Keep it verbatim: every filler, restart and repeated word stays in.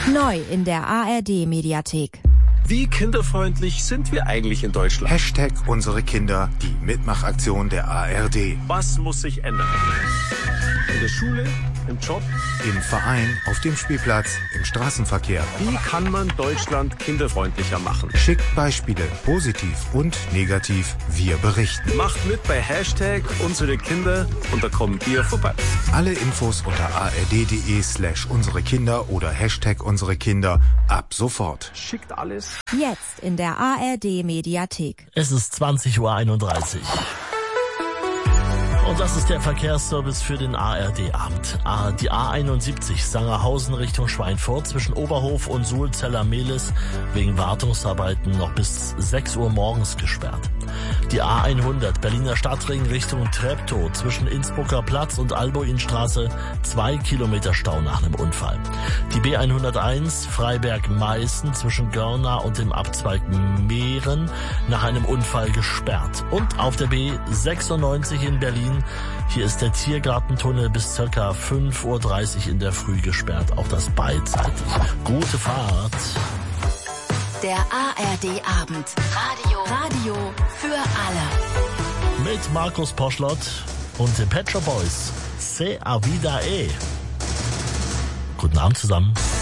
Neu in der A R D-Mediathek. Wie kinderfreundlich sind wir eigentlich in Deutschland? Hashtag unsere Kinder, die Mitmachaktion der A R D. Was muss sich ändern? In der Schule, im Job, im Verein, auf dem Spielplatz, im Straßenverkehr. Wie kann man Deutschland kinderfreundlicher machen? Schickt Beispiele, positiv und negativ. Wir berichten. Macht mit bei Hashtag unsere Kinder und da kommen wir vorbei. Alle Infos unter ard.de slash unsere Kinder oder Hashtag unsere Kinder ab sofort. Schickt alles. Jetzt in der A R D-Mediathek. Es ist zwanzig Uhr einunddreißig. Und das ist der Verkehrsservice für den A R D-Abend. Die A einundsiebzig Sangerhausen Richtung Schweinfurt zwischen Oberhof und Sulzeller-Mehlis wegen Wartungsarbeiten noch bis sechs Uhr morgens gesperrt. Die A hundert Berliner Stadtring Richtung Treptow zwischen Innsbrucker Platz und Albuinstraße zwei Kilometer Stau nach einem Unfall. Die B hunderteins Freiberg-Meißen zwischen Görna und dem Abzweig Mehren nach einem Unfall gesperrt. Und auf der B sechsundneunzig in Berlin, hier ist der Tiergartentunnel bis circa fünf Uhr dreißig in der Früh gesperrt. Auch das beidseitig. Gute Fahrt. Der A R D-Abend. Radio. Radio für alle. Mit Markus Poschlott und den Pet Shop Boys. Se a vida e. Guten Abend zusammen.